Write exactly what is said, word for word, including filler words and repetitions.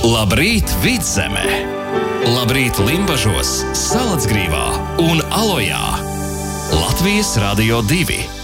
Labrīt, Vidzeme! Labrīt, Limbažos, Salacgrīvā un Alojā! Latvijas Radio divi.